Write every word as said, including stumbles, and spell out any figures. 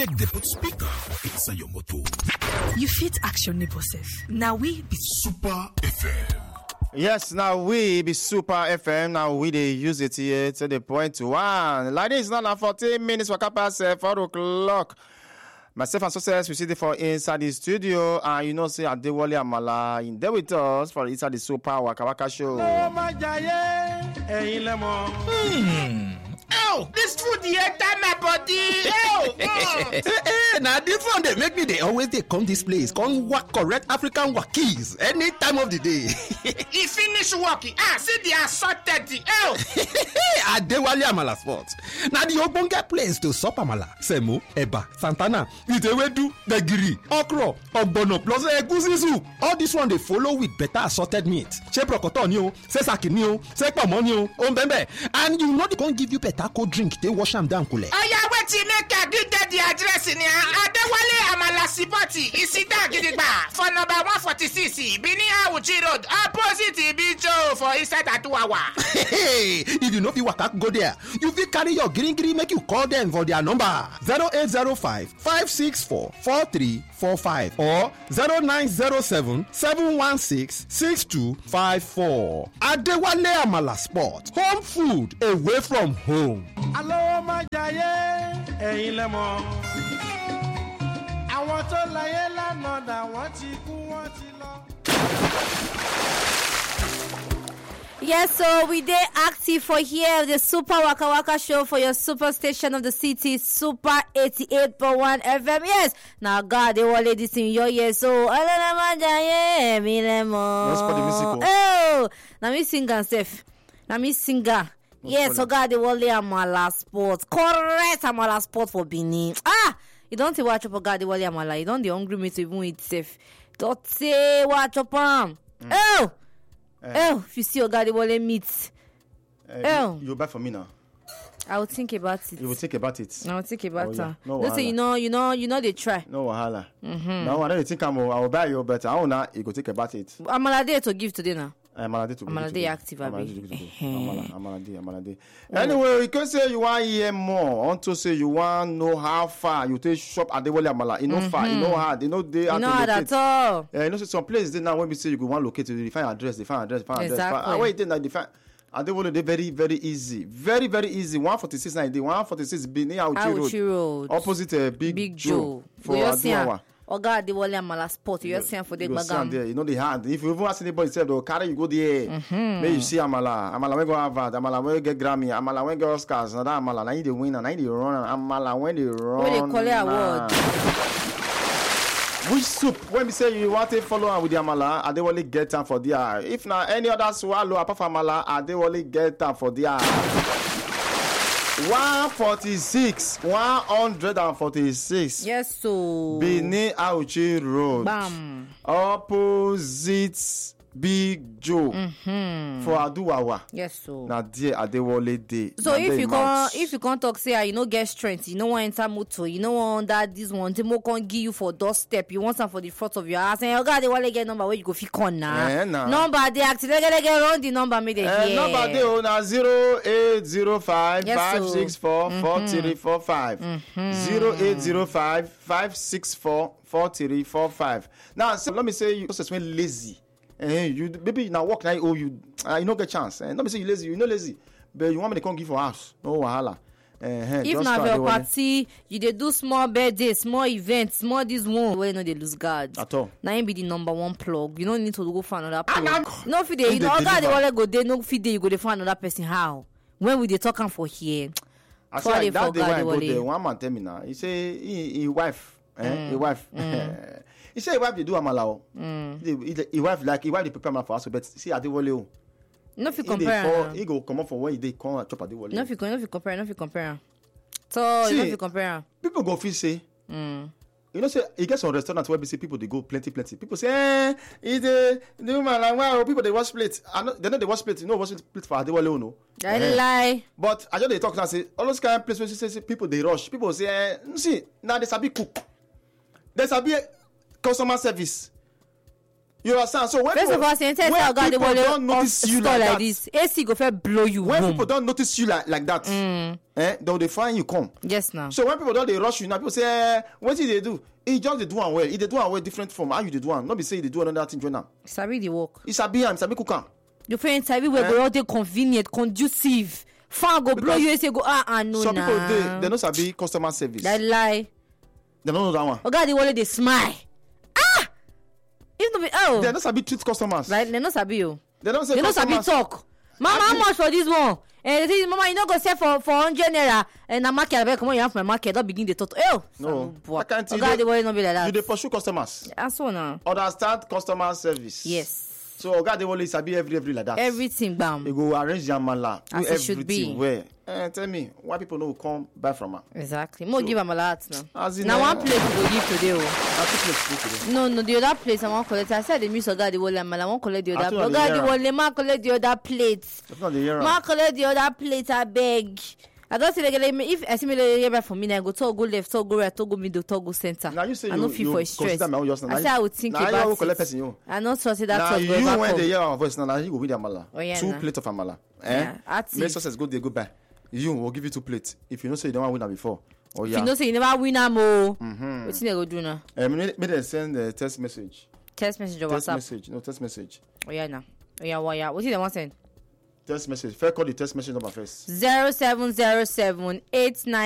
make them put speaker for inside your motor. You fit action neighbor self. Now we be Super F M. Yes, now we be Super F M. Now we they use it here to the point one. Like this, now fourteen minutes for past uh, four o'clock. Myself and Success, we see it for inside the studio, and you know, say Adewale Amala in there with us for inside the Super Waka Waka show. Hmm. Oh, this food here time my body. Oh, oh. Hey, now this one they make me they always they come this place, come work correct African wakis any time of the day. He finish working. Ah, see the assorted. Oh, Adewale Amala Sports. Now the ogbonge place to sup amala, semo, eba, santana, itewedu, negiri, okro, ogbono plus egusi soup. All this one they follow with better assorted meat. Che prokotonio, se sakini, se pomonio, ombembe, and you know they can't give you better cold drink. They wash them down, kule. oh yeah, wait till make a good the address in here. Adewale Amala Sipoti, Isida Gidigba, for number one forty-six, Bini Awuchi Road, opposite Ibijo for inside Atuawa. Hey, if you know if you waka go there, you fit carry your green green make you call them for their number zero eight zero five, five six four, four three four five or zero nine zero seven, seven one six, six two five four. Adewale Amala Sport, home food away from home. Hello, my giant. Hey, lemon. I want to lie alone. I want to go. Want to Yes, so we dey active for here, the Super Waka Waka show for your super station of the city, Super eighty-eight point one F M. Yes, now God, they want this in your ear, so Let's put the music on. oh, now me singer safe, now me singer. Yes, so God, they want Amala Sport, correct Amala Sport for Benin. Ah, you don't say watch up for God, they want Amala. You don't the hungry me to even eat safe. Don't say watch up on. Oh. Uh, oh, if you see your guy, they will meet. Uh, oh, you, you buy for me now. I will think about it. You will think about it. I will think about oh, it. Yeah. No Listen, you know, you know, you know, they try. No wahala. Mm-hmm. No, I don't think I'm. I will buy you, but I will not. You go think about it. I'm a day to give today now. I'm a day to. I'm a day active. I'm a day. I'm a day. I'm a day. Anyway, you can say you want to hear more. Want to say you want to know how far you take shop at the Adewale Amala. You know mm-hmm. far. You know hard. You know they. You know hard at all. Yeah, you know some places now when we say you go one locate, you define address, define address, define address. Exactly. Ah, wait, then I define. Adewale, they very very easy, very very easy. one forty-six ninety, one forty-six Bini Auchi Road. Road, opposite uh, Big, Big Joe, Joe for Aduawa. Oga Adewale Amala Sport, you're saying for the bagam. There, you know the hand. If you even ask anybody, say they'll carry you go there. Mm-hmm. May you see Amala, Amala when go Harvard, Amala when get Grammy, Amala when get Oscars. Now that Amala, now you the winner, now you the runner. Amala when they run. When they call it award. Which soup? When we say you want to follow on with the Amala, Adewale get time for their. If not any other swallow apart from Amala, Adewale get time for their. one forty-six, one forty-six. Yes, so. Bini Auchi Road. Bam. Opposite Big Joe. Mm-hmm. For Aduawa. Yes, so. Now dear Adewale day. So if you can't, if you can't talk, say you know get strength, you know want enter motor, you know want that this one, Timo can't give you for doorstep, you want some for the front of your house, and you got the wallet get number where you go fit con now. Eh, nah. Number they activate, get get around the number me they eh, hear. Number they on na zero eight zero five, yes, five six four, mm-hmm. four three four five. Mm-hmm. zero eight zero five, five six four, four three four five. Now, so let me say you just when lazy. Eh, you maybe now work now oh you uh, you don't get chance. Eh, let me say you lazy, you no lazy, but you want me to come give for house. No wahala. Uh, if na your party, you dey do small birthday, small events, small this one wey no dey lose guard. At all. Na him be the number one plug. You don't need to go find another plug. Ah, no fit dey, you know, oga dey wallet go dey, no fit dey, you go dey find another person. How? When we dey talk am for here. I say that day when I go there, one man tell me now. He say he, he wife, eh, mm. he wife. Mm. He say he wife dey do amala. Mm. He, he, he wife like he wife dey prepare amala for us, but see Adewale o. No fit compare. He go come up for when he dey come chop Adewale. No fit no fit compare, no fit compare. So see, you no fit compare. People go feel say. Mm. You know, say you get some restaurants where we see people they go plenty, plenty. People say, eh, it's a the woman like wow. People they wash plate. I know they know they wash plate. You know, wash plate for Adewale no. I uh-huh. lie. But I just they talk now say all those kind of places where you say, say people they rush. People say, eh, see now there's a big cook. There's a big customer service. You understand? So when First people, of all, since when I got the people wallet don't notice you store like, like that, this, A C go first blow you when home. people don't notice you like, like that, Mm. eh, then they find you come. Yes, now. So when people don't they rush you now, people say, eh, what did they do? He just they do one well. He they do one well different from how you they do one. Not be say they do another thing join now. Sabi the work. It's a B M, it's a big cook. Your friends everywhere Eh? go out there convenient, conducive. Fan go blow Because you, A C go ah ah no Some nah. people they they know sabi customer service. That lie. They don't know that one. Oh God, the wallet they smile. Ah! If no be oh. They don't sabi treat customers. Right, they no sabi you. They don't say They no sabi customers. talk. Mama, how much for this one? And they say, Mama, you no go sell for for hundred naira. And na market, I beg, come on, you have my market. Don't begin the talk. Oh, No, I can't Oh you God, dey- the wallet no be like that. You they pursue customers. That's so now. Understand customer service. Yes. So God they only sabi every every like that. Everything bam. They go arrange their mala. As Do it should be. everything well. Eh, tell me why people no come buy from her. Exactly. More give am a lot now. As in, Now eh, one place we go give today. Oh. na two plates full today. No, no, the other place I want collect. I said the miss Oga the wole am. I want collect the I other. told her Oga the the error. wole, ma collect the other plate. That's not the year. Ma collect the other plate. I beg. I don't see like if I see me like here for me, I go to go left, to go right, to go middle, to go center. Now you say I you, no feel you for stress. consider my own just now. I say I would think now about you collect it. person you. I not trust that Now thought you go ever when come. they hear our voice now, now you go with the amala. Oh, yeah, two nah. plates of amala. Eh? Yeah, active. Make success go there go buy. You will give you two plates. If you know say you don't want to win that before. Oh If yeah. you know say you never win am oh. Wetin they go do now? Eh, make make them send a text message. Text message or Text WhatsApp. message. No text message. Oh yeah now. Oh yeah, what yeah? What they want send? Text message. First call the text message number first. Zero seven zero seven eight nine.